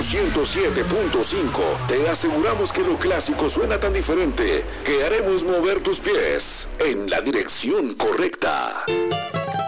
107.5 te aseguramos que lo clásico suena tan diferente que haremos mover tus pies en la dirección correcta.